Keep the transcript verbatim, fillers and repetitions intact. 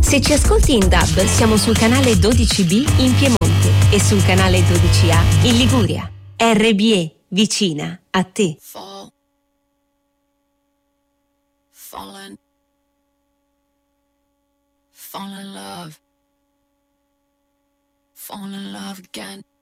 Se ci ascolti in D A B, siamo sul canale dodici B in Piemonte e sul canale dodici A in Liguria. R B E, vicina a te. Fall. Fallen. Fall in love. Fall in love again.